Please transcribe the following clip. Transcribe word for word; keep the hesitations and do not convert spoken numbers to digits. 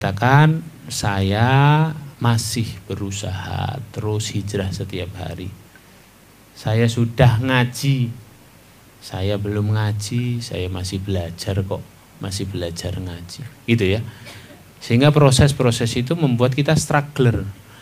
Katakan saya masih berusaha terus hijrah setiap hari. Saya sudah ngaji, saya belum ngaji, saya masih belajar kok, masih belajar ngaji, gitu ya. Sehingga proses-proses itu membuat kita struggler.